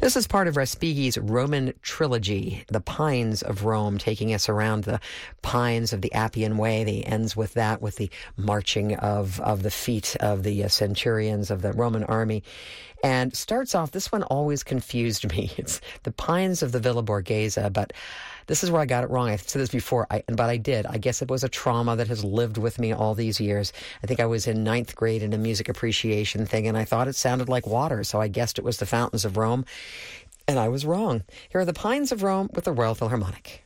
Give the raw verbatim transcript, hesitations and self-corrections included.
This is part of Respighi's Roman trilogy, The Pines of Rome, taking us around the pines of the Appian Way. He ends with that, with the marching of, of the feet of the uh, centurions of the Roman army. And starts off, this one always confused me. It's the Pines of the Villa Borghese, but this is where I got it wrong. I've said this before, I, but I did. I guess it was a trauma that has lived with me all these years. I think I was in ninth grade in a music appreciation thing, and I thought it sounded like water, so I guessed it was the Fountains of Rome, and I was wrong. Here are the Pines of Rome with the Royal Philharmonic.